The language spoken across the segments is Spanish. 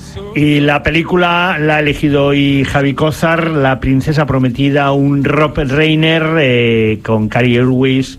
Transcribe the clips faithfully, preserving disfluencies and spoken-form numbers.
Y la película la ha elegido hoy Javi Cózar, La princesa prometida, un Rob Reiner eh, con Cary Elwes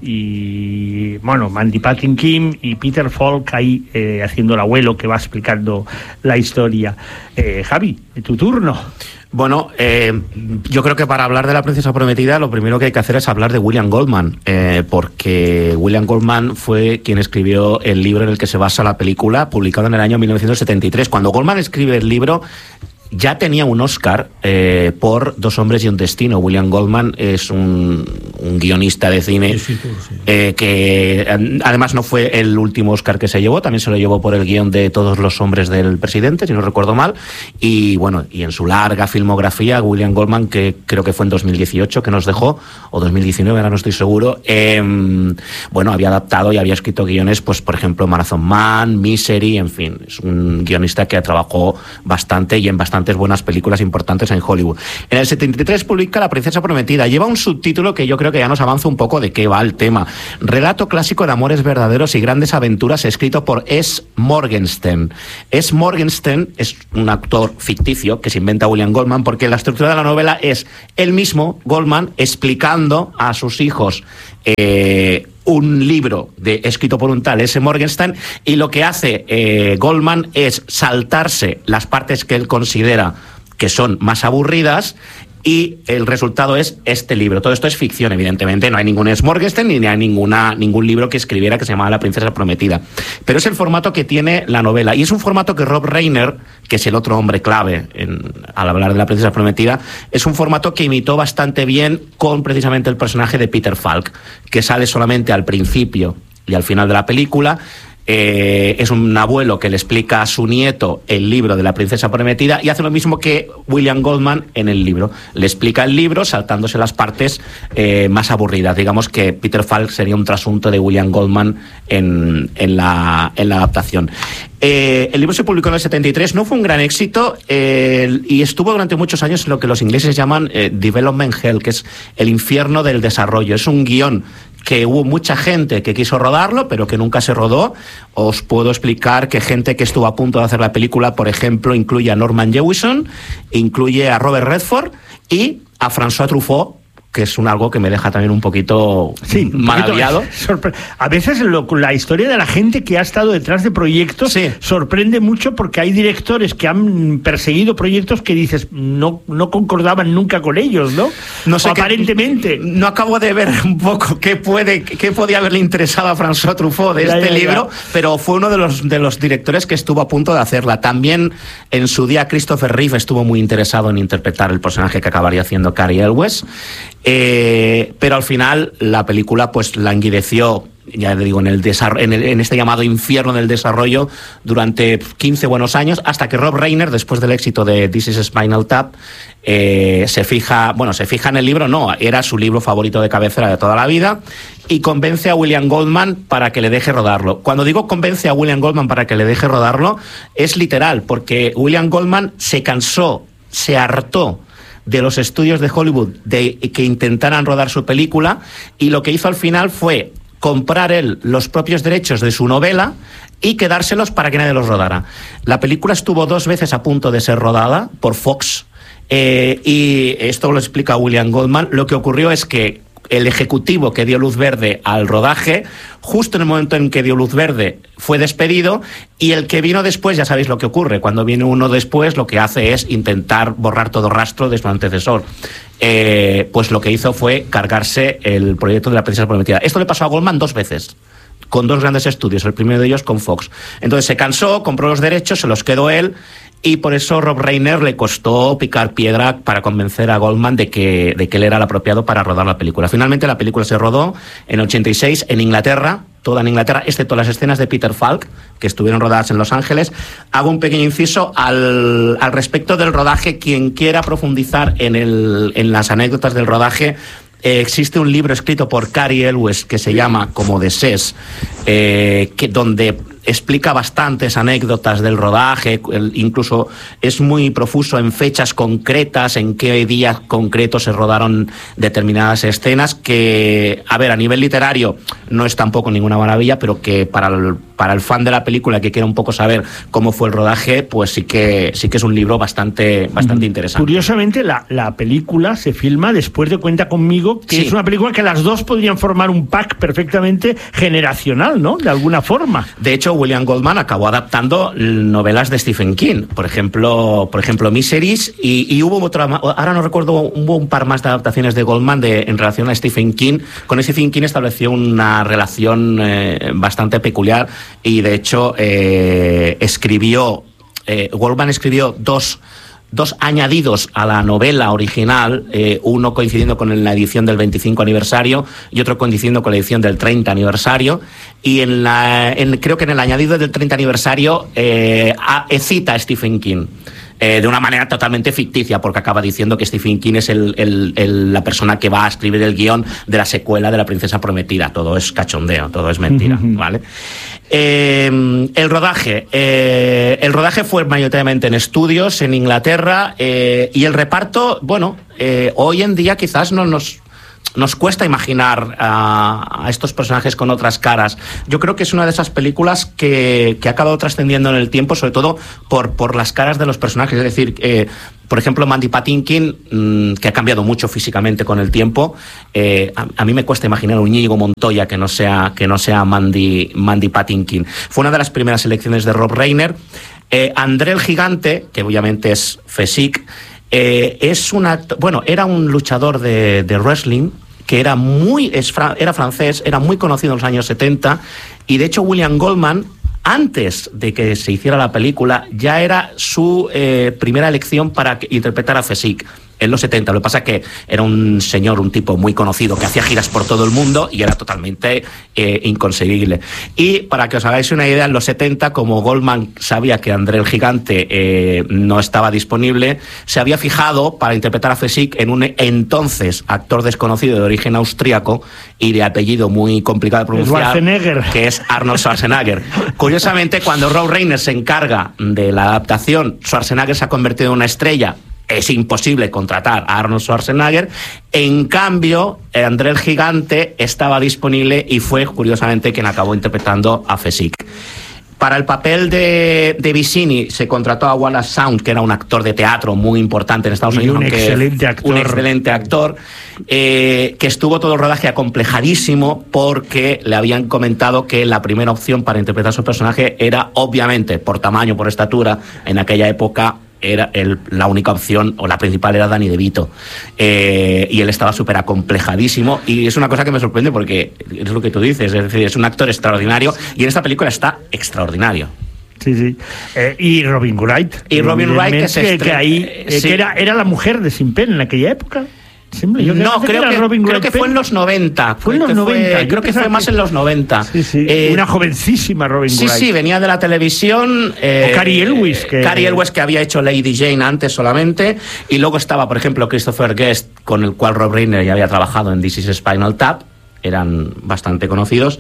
y, bueno, Mandy Patinkin y Peter Falk ahí eh, haciendo el abuelo que va explicando la historia. Eh, Javi, tu turno. Bueno, eh, yo creo que para hablar de La princesa prometida lo primero que hay que hacer es hablar de William Goldman, eh, porque William Goldman fue quien escribió el libro en el que se basa la película, publicado en el año mil novecientos setenta y tres. Cuando Goldman escribe el libro, ya tenía un Oscar eh, por Dos hombres y un destino. William Goldman es un, un guionista de cine sí, sí, sí. Eh, que además no fue el último Oscar que se llevó, también se lo llevó por el guión de Todos los hombres del presidente, si no recuerdo mal. Y bueno, y en su larga filmografía, William Goldman, que creo que fue en dos mil dieciocho que nos dejó, o dos mil diecinueve, ahora no estoy seguro, eh, bueno, había adaptado y había escrito guiones, pues por ejemplo, Marathon Man, Misery, en fin, es un guionista que trabajó bastante y en bastante buenas películas importantes en Hollywood. En el setenta y tres publica La princesa prometida. Lleva un subtítulo que yo creo que ya nos avanza un poco de qué va el tema. Relato clásico de amores verdaderos y grandes aventuras, escrito por S. Morgenstern. S. Morgenstern es un actor ficticio que se inventa William Goldman, porque la estructura de la novela es él mismo, Goldman, explicando a sus hijos eh, un libro de, escrito por un tal S. Morgenstern, y lo que hace eh, Goldman es saltarse las partes que él considera que son más aburridas, y el resultado es este libro. Todo esto es ficción, evidentemente, no hay ningún S. Morgenstern ni hay ninguna, ningún libro que escribiera que se llamaba La princesa prometida, pero es el formato que tiene la novela, y es un formato que Rob Reiner, que es el otro hombre clave en, al hablar de La princesa prometida, es un formato que imitó bastante bien con precisamente el personaje de Peter Falk, que sale solamente al principio y al final de la película. Eh, es un abuelo que le explica a su nieto el libro de La princesa prometida, y hace lo mismo que William Goldman en el libro. Le explica el libro saltándose las partes eh, más aburridas. Digamos que Peter Falk sería un trasunto de William Goldman en, en, la, en la adaptación. Eh, el libro se publicó en el setenta y tres, no fue un gran éxito eh, y estuvo durante muchos años en lo que los ingleses llaman eh, Development Hell, que es el infierno del desarrollo. Es un guión que hubo mucha gente que quiso rodarlo, pero que nunca se rodó. Os puedo explicar que gente que estuvo a punto de hacer la película, por ejemplo, incluye a Norman Jewison, incluye a Robert Redford y a François Truffaut, que es un algo que me deja también un poquito sí, maravillado. Sorpre- a veces lo, la historia de la gente que ha estado detrás de proyectos sí. sorprende mucho, porque hay directores que han perseguido proyectos que dices no, no concordaban nunca con ellos, ¿no? No sé, aparentemente. Que, no acabo de ver un poco qué puede, qué podía haberle interesado a François Truffaut de ya, este ya, libro, ya. pero fue uno de los, de los directores que estuvo a punto de hacerla. También en su día Christopher Reeve estuvo muy interesado en interpretar el personaje que acabaría haciendo Cary Elwes. Eh, pero al final la película pues languideció, ya le digo, en, el desarro- en, el, en este llamado infierno del desarrollo durante quince buenos años, hasta que Rob Reiner, después del éxito de This is Spinal Tap, eh, se fija, bueno, se fija en el libro, no, era su libro favorito de cabecera de toda la vida, y convence a William Goldman para que le deje rodarlo. Cuando digo convence a William Goldman para que le deje rodarlo, es literal, porque William Goldman se cansó, se hartó de los estudios de Hollywood de que intentaran rodar su película, y lo que hizo al final fue comprar él los propios derechos de su novela y quedárselos para que nadie los rodara. La película estuvo dos veces a punto de ser rodada por Fox, eh, y esto lo explica William Goldman. Lo que ocurrió es que el ejecutivo que dio luz verde al rodaje, justo en el momento en que dio luz verde, fue despedido, y el que vino después, ya sabéis lo que ocurre. Cuando viene uno después, lo que hace es intentar borrar todo rastro de su antecesor. Eh, pues lo que hizo fue cargarse el proyecto de La princesa prometida. Esto le pasó a Goldman dos veces, con dos grandes estudios, el primero de ellos con Fox. Entonces se cansó, compró los derechos, se los quedó él, y por eso Rob Reiner le costó picar piedra para convencer a Goldman de que, de que él era el apropiado para rodar la película. Finalmente la película se rodó en ochenta y seis en Inglaterra, toda en Inglaterra, excepto las escenas de Peter Falk, que estuvieron rodadas en Los Ángeles. Hago un pequeño inciso al, al respecto del rodaje. Quien quiera profundizar en, el, en las anécdotas del rodaje, Eh, existe un libro escrito por Cary Elwes que se llama Como desees, eh, que, donde explica bastantes anécdotas del rodaje, el, incluso es muy profuso en fechas concretas, en qué días concretos se rodaron determinadas escenas, que, a ver, a nivel literario no es tampoco ninguna maravilla, pero que para, el, para el fan de la película que quiera un poco saber cómo fue el rodaje, pues sí que sí que es un libro bastante, bastante interesante. Curiosamente, la, la película se filma después de Cuenta conmigo, que sí. es una película que las dos podrían formar un pack perfectamente generacional, ¿no? De alguna forma. De hecho, William Goldman acabó adaptando novelas de Stephen King, por ejemplo, por ejemplo Miseries, y, y hubo otra, ahora no recuerdo, hubo un par más de adaptaciones de Goldman de, en relación a Stephen King. Con Stephen King estableció una relación eh, bastante peculiar y de hecho eh, escribió, eh, Goldman escribió dos dos añadidos a la novela original, eh, uno coincidiendo con la edición del veinticinco aniversario y otro coincidiendo con la edición del treinta aniversario, y en la, en, creo que en el añadido del treinta aniversario eh, a, cita a Stephen King. Eh, de una manera totalmente ficticia, porque acaba diciendo que Stephen King es el, el, el, la persona que va a escribir el guión de la secuela de La princesa prometida. Todo es cachondeo, todo es mentira, ¿vale? Eh, el rodaje. Eh, el rodaje fue mayoritariamente en estudios, en Inglaterra, eh, y el reparto, bueno, eh, hoy en día quizás no nos... Nos cuesta imaginar a, a estos personajes con otras caras. Yo creo que es una de esas películas que, que ha acabado trascendiendo en el tiempo, sobre todo por, por las caras de los personajes. Es decir, eh, por ejemplo, Mandy Patinkin, mmm, que ha cambiado mucho físicamente con el tiempo. Eh, a, a mí me cuesta imaginar un Íñigo Montoya que no sea, que no sea Mandy, Mandy Patinkin. Fue una de las primeras elecciones de Rob Reiner. Eh, André el Gigante, que obviamente es Fesic, Eh, es una, bueno, era un luchador de, de wrestling que era muy, es, era francés, era muy conocido en los años setenta, y de hecho William Goldman, antes de que se hiciera la película, ya era su eh, primera elección para interpretar a Fesic en los setenta. Lo que pasa es que era un señor, un tipo muy conocido que hacía giras por todo el mundo y era totalmente eh, inconseguible. Y para que os hagáis una idea, en los setenta, como Goldman sabía que André el Gigante eh, no estaba disponible, se había fijado para interpretar a Fesic en un entonces actor desconocido de origen austríaco y de apellido muy complicado de pronunciar, que es Arnold Schwarzenegger. Curiosamente, cuando Rob Reiner se encarga de la adaptación, Schwarzenegger se ha convertido en una estrella. Es imposible contratar a Arnold Schwarzenegger. En cambio, André el Gigante estaba disponible y fue, curiosamente, quien acabó interpretando a Fesic. Para el papel de, de Vicini se contrató a Wallace Shawn, que era un actor de teatro muy importante en Estados Unidos. Un excelente actor. Un excelente actor, eh, que estuvo todo el rodaje acomplejadísimo porque le habían comentado que la primera opción para interpretar a su personaje era, obviamente, por tamaño, por estatura, en aquella época era el, la única opción, o la principal era Danny DeVito, eh, y él estaba súper acomplejadísimo, y es una cosa que me sorprende porque es lo que tú dices, es decir, es un actor extraordinario y en esta película está extraordinario. Sí, sí. Eh, y Robin Wright. Y Robin Wright, que, se que, que ahí eh, sí. que era, era la mujer de Sin Pen en aquella época. Siempre, yo no, creo que, que, creo que fue en los noventa. Fue en los noventa. Fue, creo que fue más que... en los noventa. Sí, sí. Eh, una jovencísima Robin sí, Wright. Sí, sí, venía de la televisión. Eh, o Cary Elwes. Que... Cary Elwes, que había hecho Lady Jane antes solamente. Y luego estaba, por ejemplo, Christopher Guest, con el cual Rob Reiner ya había trabajado en This is Spinal Tap. Eran bastante conocidos,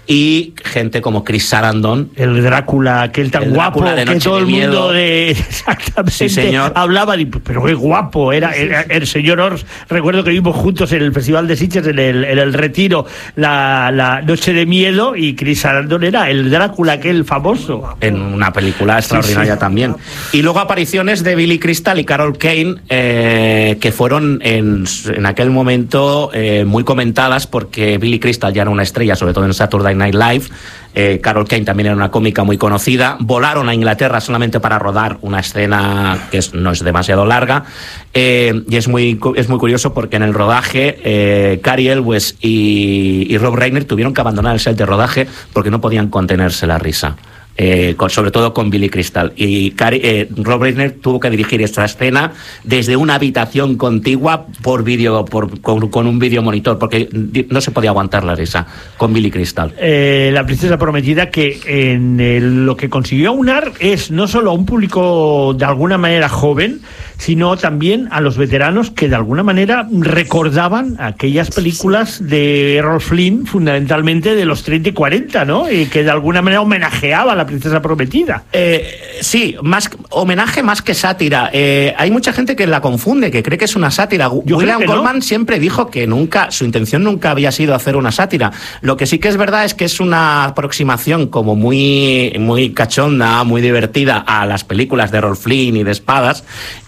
y gente como Chris Sarandon, el Drácula, aquel tan el guapo que todo el mundo de exactamente sí, señor. hablaba de, pero qué guapo era, era el señor Ors. Recuerdo que vimos juntos en el Festival de Sitges, en el, en el Retiro, la, la Noche de Miedo, y Chris Sarandon era el Drácula, aquel famoso, en una película extraordinaria, sí, sí, también. Y luego apariciones de Billy Crystal y Carol Kane, eh, que fueron en, en aquel momento eh, muy comentadas, porque Billy Crystal ya era una estrella, sobre todo en Saturday Night Live. Eh, Carol Kane también era una cómica muy conocida. Volaron a Inglaterra solamente para rodar una escena que es, no es demasiado larga. Eh, y es muy, es muy curioso porque en el rodaje eh, Cary Elwes y, y Rob Reiner tuvieron que abandonar el set de rodaje porque no podían contenerse la risa. Eh, con, sobre todo con Billy Crystal, y Cary, eh, Rob Reiner tuvo que dirigir esta escena desde una habitación contigua por vídeo, por, con, con un vídeo monitor, porque no se podía aguantar la risa con Billy Crystal. Eh, la princesa prometida, que en el, lo que consiguió aunar es no solo a un público de alguna manera joven, sino también a los veteranos que de alguna manera recordaban aquellas películas de Errol Flynn, fundamentalmente de los treinta y cuarenta, ¿no? Y que de alguna manera homenajeaban la La princesa prometida. Eh, sí, más homenaje más que sátira. Eh, hay mucha gente que la confunde, que cree que es una sátira. Yo William creo que Goldman no. siempre dijo que nunca, su intención nunca había sido hacer una sátira. Lo que sí que es verdad es que es una aproximación como muy, muy cachonda, muy divertida a las películas de Errol Flynn y de espadas.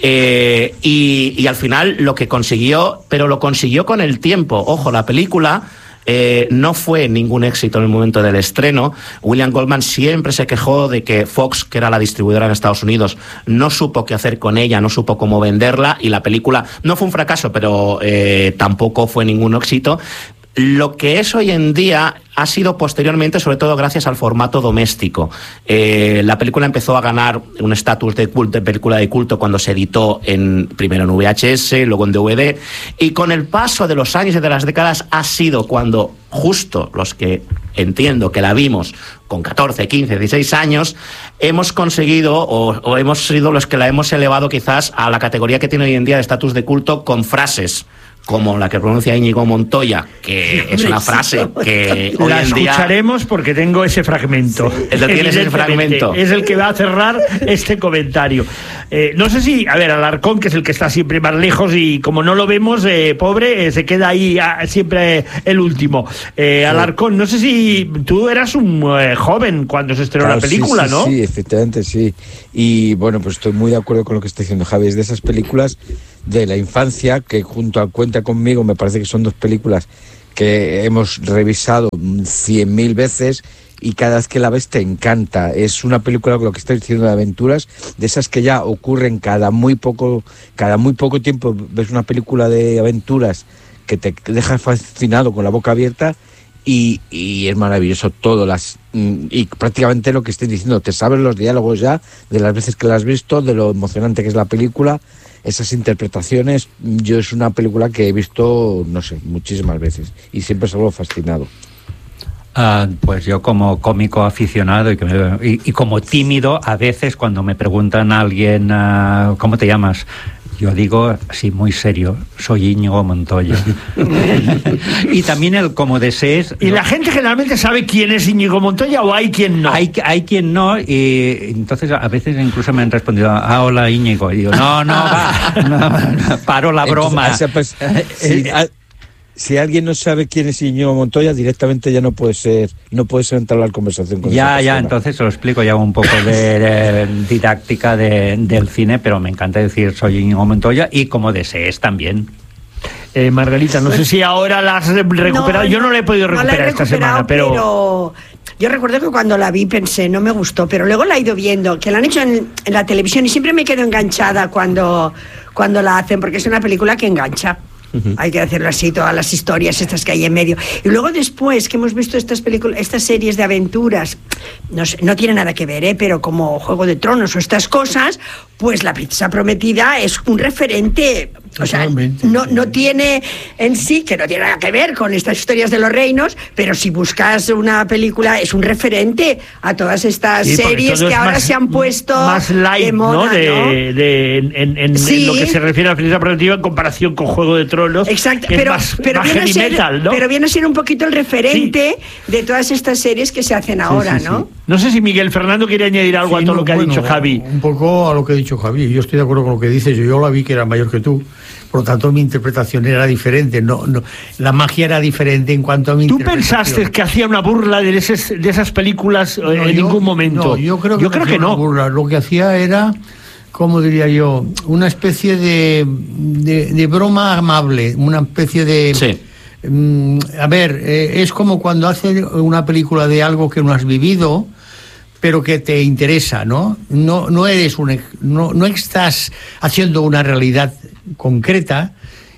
Eh, y, y al final lo que consiguió, pero lo consiguió con el tiempo. Ojo, la película Eh, no fue ningún éxito en el momento del estreno. William Goldman siempre se quejó de que Fox, que era la distribuidora en Estados Unidos, no supo qué hacer con ella, no supo cómo venderla, y la película no fue un fracaso, pero eh, tampoco fue ningún éxito. Lo que es hoy en día ha sido posteriormente, sobre todo gracias al formato doméstico. Eh, la película empezó a ganar un estatus de culto, de película de culto, cuando se editó en, primero en V H S, luego en D V D, y con el paso de los años y de las décadas ha sido cuando justo los que entiendo que la vimos con catorce, quince, dieciséis años, hemos conseguido o, o hemos sido los que la hemos elevado quizás a la categoría que tiene hoy en día de estatus de culto, con frases como la que pronuncia Íñigo Montoya, que es una frase que hoy la en día... escucharemos porque tengo ese fragmento. Sí, ¿lo tienes ese fragmento? Es el que va a cerrar este comentario. Eh, no sé si, a ver, Alarcón, que es el que está siempre más lejos, y como no lo vemos, eh, pobre, eh, se queda ahí a, siempre eh, el último. Eh, sí. Alarcón, no sé si tú eras un eh, joven cuando se estrenó claro, la película, sí, sí, ¿no? Sí, efectivamente, sí. Y bueno, pues estoy muy de acuerdo con lo que está diciendo Javi. Es de esas películas de la infancia que, junto a Cuenta conmigo, me parece que son dos películas que hemos revisado cien mil veces, y cada vez que la ves te encanta. Es una película, lo que estoy diciendo, de aventuras, de esas que ya ocurren cada muy poco, cada muy poco tiempo. Ves una película de aventuras que te deja fascinado, con la boca abierta, y, y es maravilloso todo, las y prácticamente lo que estoy diciendo, te sabes los diálogos ya de las veces que la has visto, de lo emocionante que es la película, esas interpretaciones. Yo es una película que he visto, no sé, muchísimas veces, y siempre salgo fascinado. Uh, pues yo, como cómico aficionado y, que me, y, y como tímido, a veces cuando me preguntan a alguien uh, ¿cómo te llamas?, yo digo así muy serio, soy Íñigo Montoya. Y también el como desees. ¿Y no, la gente generalmente sabe quién es Íñigo Montoya o hay quien no? Hay, hay quien no, y entonces a veces incluso me han respondido, ah, hola Íñigo, y digo, no, no, va, no, no, paro la broma. Entonces, si, a, si alguien no sabe quién es Íñigo Montoya, directamente ya no puede ser, no puede ser entrar a la conversación con ya, esa ya, persona. entonces se lo explico, ya un poco de, de didáctica de, del cine, pero me encanta decir soy Íñigo Montoya, y como desees también. Eh, Margarita, no sé si ahora la has recuperado. No, yo no la he podido recuperar no he esta semana, pero... pero... Yo recuerdo que cuando la vi pensé, no me gustó, pero luego la he ido viendo, que la han hecho en, en la televisión, y siempre me quedo enganchada cuando, cuando la hacen, porque es una película que engancha. Uh-huh. Hay que decirlo así, todas las historias estas que hay en medio. Y luego después que hemos visto estas películas, estas series de aventuras, no sé, no tiene nada que ver, ¿eh? Pero como Juego de Tronos o estas cosas, pues La Princesa Prometida es un referente. O sea, no, no tiene en sí, que no tiene nada que ver con estas historias de los reinos, pero si buscas una película, es un referente a todas estas sí, series que ahora más, se han puesto más light, de moda, ¿no? De, ¿no? de, en, en, sí. en lo que se refiere a La Princesa Prometida en comparación con Juego de Tronos. Exacto, que pero, es más, pero, más viene ser, metal, ¿no? pero viene a ser un poquito el referente sí. de todas estas series que se hacen ahora, sí, sí, ¿no? Sí. No sé si Miguel Fernando quiere añadir algo sí, a todo no, lo que bueno, ha dicho Javi. Un poco a lo que ha dicho Javi. Yo estoy de acuerdo con lo que dices. Yo, yo la vi que era mayor que tú. Por lo tanto, mi interpretación era diferente. No, no, la magia era diferente en cuanto a mi ¿Tú interpretación. pensaste que hacía una burla de, esas, de esas películas no, en yo, ningún momento? No, yo creo que, yo creo no que no. Burla. Lo que hacía era, ¿cómo diría yo? Una especie de, de, de broma amable. Una especie de... Sí. Um, a ver, eh, es como cuando haces una película de algo que no has vivido, pero que te interesa, ¿no? No, no eres un, no, no estás haciendo una realidad concreta,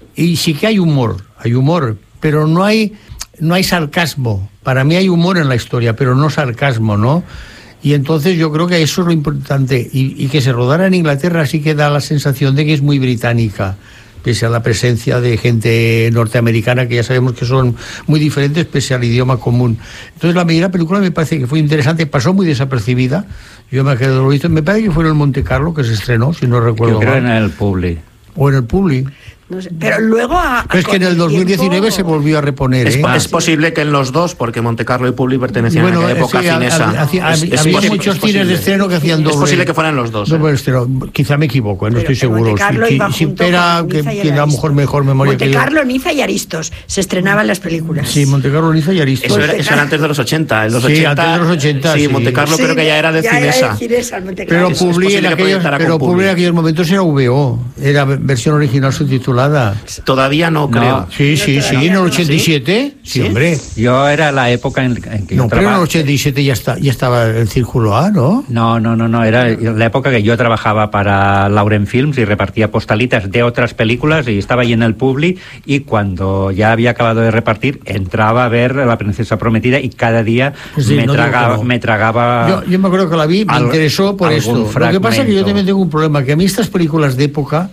y sí que hay humor, hay humor, pero no hay, no hay sarcasmo. Para mí hay humor en la historia, pero no sarcasmo, ¿no? Y entonces yo creo que eso es lo importante, y, y que se rodara en Inglaterra sí que da la sensación de que es muy británica, pese a la presencia de gente norteamericana, que ya sabemos que son muy diferentes pese al idioma común. Entonces la primera película me parece que fue interesante, pasó muy desapercibida. Yo me quedé lo visto, me parece que fue en el Monte Carlo que se estrenó, si no recuerdo Yo creo mal. en el Publi. O en el Publi. No sé. Pero luego a, Pero es que en el dos mil diecinueve tiempo... se volvió a reponer. Es, ¿eh? es ah, posible que en los dos, porque Montecarlo y Publi pertenecían bueno, a aquella época sí, cinesa. A, a, a, es, es había posible, muchos cines de estreno que hacían doble. Es posible que fueran los dos. Doble ¿eh? estreno. Quizá me equivoco, no pero, estoy seguro. Si, si espera que tiene a lo mejor mejor memoria. Montecarlo, Niza y Aristos se estrenaban las películas. Sí, Montecarlo, Niza y Aristos. Eso era, eso era antes de los ochenta. En los sí, ochenta, antes de los ochenta. Sí, sí. Montecarlo sí, creo que ya era de ya Cinesa. Era de Cinesa pero Publi en aquellos, pero Publi en aquellos momentos era V O. Era versión original subtitulada. Todavía no creo. No, sí, sí, sí, en el ochenta y siete. Sí, sí, hombre. Yo era la época en, en que no, yo pero en el ochenta y siete ya, está, ya estaba el Círculo A, ¿no? No, no, no, no. Era la época que yo trabajaba para Lauren Films y repartía postalitas de otras películas y estaba ahí en el Publi, y cuando ya había acabado de repartir entraba a ver La Princesa Prometida y cada día sí, me, no tragaba, no. me tragaba... Yo, yo me acuerdo que la vi, me al, interesó por esto. Fragmento. Lo que pasa es que yo también tengo un problema, que a mí estas películas de época...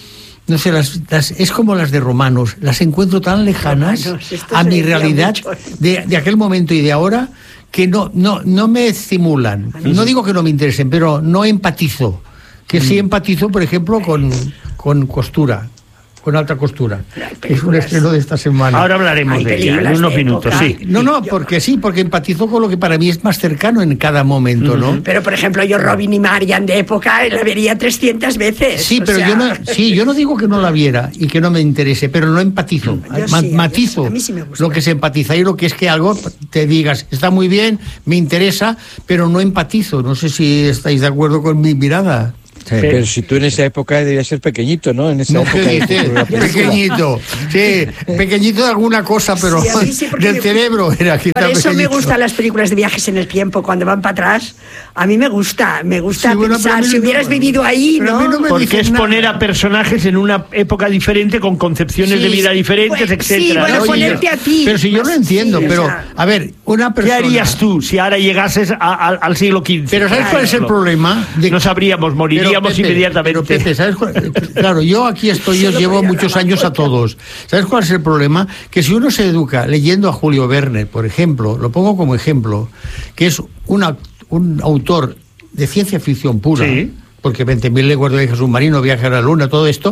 No sé, las, las, es como las de Romanos, las encuentro tan lejanas Romanos, a mi realidad de, de aquel momento y de ahora, que no, no, no me estimulan. No digo que no me interesen, pero no empatizo. Que sí empatizo, por ejemplo, con, con Costura, con Alta Costura, que es un estreno de esta semana. Ahora hablaremos de ella en unos minutos, sí. No, no, porque sí, porque empatizo con lo que para mí es más cercano en cada momento, ¿no? Uh-huh. Pero, por ejemplo, yo Robin y Marian de época la vería trescientas veces. Sí, pero sea... yo no, sí, yo no digo que no la viera y que no me interese, pero no empatizo. Ma- sí, matizo a mí sí me gusta. Lo que se empatiza y lo que es que algo te digas, está muy bien, me interesa, pero no empatizo. No sé si estáis de acuerdo con mi mirada. Sí. Pero si tú en esa época debías ser pequeñito, ¿no? En esa no, época de pequeñito, sí, pequeñito de alguna cosa, pero sí, sí, del me, cerebro era quizá Por eso pequeñito. Me gustan las películas de viajes en el tiempo, cuando van para atrás. A mí me gusta, me gusta sí, bueno, pensar, si hubieras no, vivido ahí, ¿no? no Porque es nada. Poner a personajes en una época diferente, con concepciones sí, de vida diferentes, pues, etcétera. Sí, bueno, ¿no? ponerte yo, a ti. Pero si yo lo entiendo, sí, pero, o sea, a ver, una persona... ¿Qué harías tú si ahora llegases a, a, al siglo quince? Pero ¿sabes cuál es el problema? De... No sabríamos, moriríamos Pepe, inmediatamente. Pero Pepe, ¿sabes cuál? Claro, yo aquí estoy, yo llevo muchos años a todos. ¿Sabes cuál es el problema? Que si uno se educa leyendo a Julio Verne, por ejemplo, lo pongo como ejemplo, que es una, un autor de ciencia ficción pura, sí, porque veinte mil leguas de viaje submarino, Viaje a la Luna, todo esto,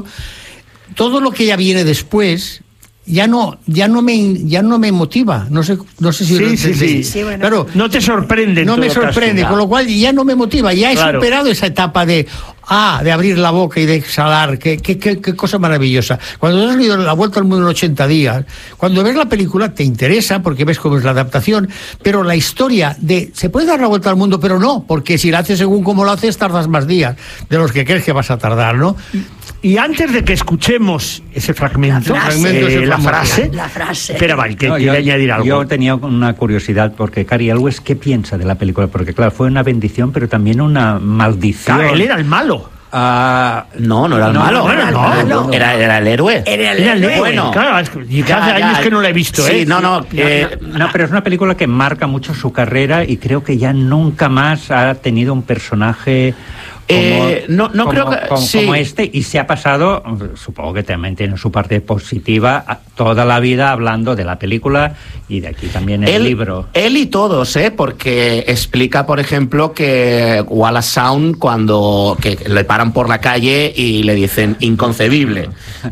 todo lo que ya viene después... ya no ya no me ya no me motiva, no sé no sé si sí, lo sí, sí. sí bueno. Claro, no te sorprende, no me sorprende, caso, con lo cual ya no me motiva, ya he claro. superado esa etapa de ah de abrir la boca y de exhalar, qué qué qué, qué cosa maravillosa. Cuando has leído La Vuelta al Mundo en ochenta días, cuando ves la película te interesa porque ves cómo es la adaptación, pero la historia de se puede dar la vuelta al mundo, pero no, porque si la haces según cómo lo haces tardas más días de los que crees que vas a tardar, ¿no? Y antes de que escuchemos ese fragmento, la frase, fragmento, eh, la, frase, la frase, espera, vale, que no, quiere yo, añadir algo. Yo tenía una curiosidad porque Cary Elwes, ¿qué piensa de la película? Porque claro, fue una bendición, pero también una maldición. Claro, él era el malo. Uh, no, no era el no, malo. No era el malo. Era, era el héroe. Era el, era el héroe. Bueno, claro, y hace años que no la he visto, sí, ¿eh? no, no, eh, no, no, pero es una película que marca mucho su carrera y creo que ya nunca más ha tenido un personaje... Como, eh, no, no como, creo que como, sí. como este, y se ha pasado, supongo que también tiene su parte positiva, toda la vida hablando de la película y de aquí también el él, libro. Él y todos, ¿eh? Porque explica, por ejemplo, que Wallace Shawn, cuando que le paran por la calle y le dicen inconcebible,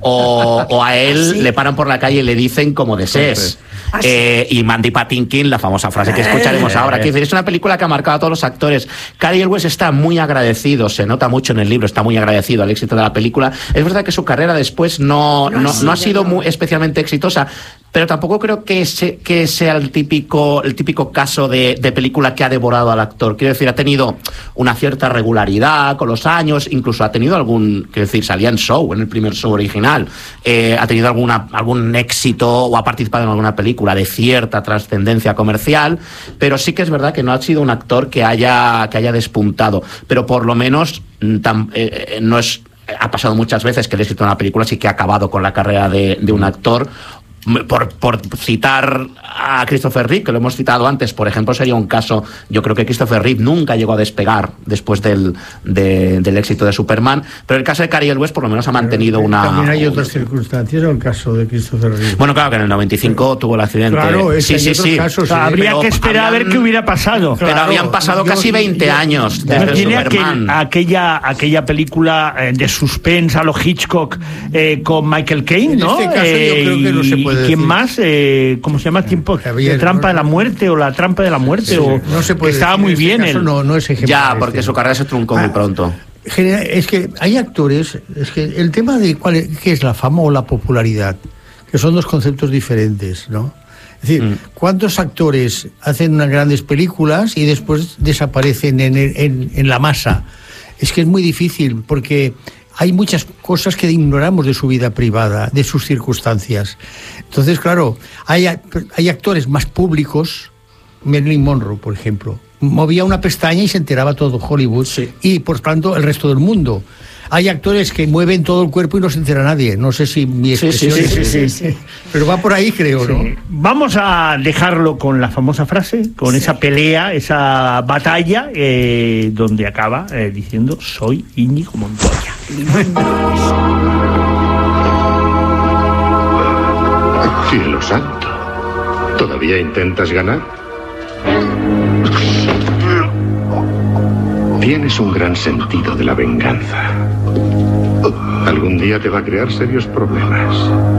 o, o a él sí. le paran por la calle y le dicen como desees. ¿Ah, eh, y Mandy Patinkin, la famosa frase que escucharemos eh, ahora, que es una película que ha marcado a todos los actores. Cary Elwes está muy agradecido, se nota mucho en el libro, está muy agradecido al éxito de la película. Es verdad que su carrera después no, no, no, no ha sido muy especialmente exitosa, pero tampoco creo que, se, que sea el típico, el típico caso de, de película que ha devorado al actor. Quiero decir, ha tenido una cierta regularidad con los años, incluso ha tenido algún, quiero decir, salía en show, en el primer show original, eh, ha tenido alguna, algún éxito o ha participado en alguna película de cierta trascendencia comercial, pero sí que es verdad que no ha sido un actor que haya, que haya despuntado, pero por lo menos tam, eh, no es... Ha pasado muchas veces que el éxito de una película sí que ha acabado con la carrera de, de un actor, por, por citar a Christopher Reeve, que lo hemos citado antes, por ejemplo, sería un caso, yo creo que Christopher Reeve nunca llegó a despegar después del, de, del éxito de Superman, pero el caso de Cary Elwes por lo menos ha mantenido pero, una... También hay otras circunstancias en el caso de Christopher Reeve. Bueno, claro que en el noventa y cinco pero, tuvo el accidente. Claro, es sí, que sí, sí. Casos, o sea, sí. habría pero que esperar habían, a ver qué hubiera pasado. Pero claro, habían pasado yo, casi veinte yo, años yo, desde tiene Superman. Aquel, aquella, aquella película eh, de suspense a lo Hitchcock eh, con Michael Caine, ¿no? En este caso eh, yo creo que no se puede ¿y quién decir. más? Eh, ¿Cómo se llama? Tiempo Javier, de trampa no, de la muerte o la trampa de la muerte sí, o no se puede que estaba decir, muy en bien este caso él. no, no es ejemplar. Ya, porque este. su carrera se truncó Ah, muy pronto. Genera- Es que hay actores, es que el tema de cuál es, qué es la fama o la popularidad, que son dos conceptos diferentes, ¿no? Es decir, mm. ¿cuántos actores hacen unas grandes películas y después desaparecen en, en, en la masa? Es que es muy difícil porque hay muchas cosas que ignoramos de su vida privada, de sus circunstancias. Entonces, claro, hay, hay actores más públicos, Marilyn Monroe, por ejemplo, movía una pestaña y se enteraba todo Hollywood, sí. Y por tanto el resto del mundo. Hay actores que mueven todo el cuerpo y no se entera nadie. No sé si mi expresión sí, sí, es... sí, sí, sí, sí. Pero va por ahí, creo, sí. ¿no? Vamos a dejarlo con la famosa frase, con sí. esa pelea, esa batalla, eh, donde acaba eh, diciendo: soy Íñigo Montoya. Cielo santo, ¿todavía intentas ganar? Tienes un gran sentido de la venganza. Algún día te va a crear serios problemas.